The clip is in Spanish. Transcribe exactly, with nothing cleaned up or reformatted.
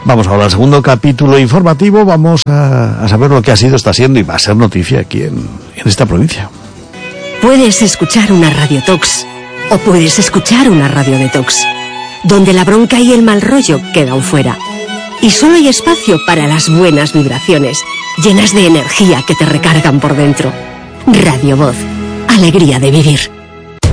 Vamos ahora al segundo capítulo informativo. Vamos a, a saber lo que ha sido, está siendo y va a ser noticia aquí en, en esta provincia. Puedes escuchar una radiotox o puedes escuchar una radio detox, donde la bronca y el mal rollo quedan fuera. Y solo hay espacio para las buenas vibraciones, llenas de energía que te recargan por dentro. Radio Voz, alegría de vivir.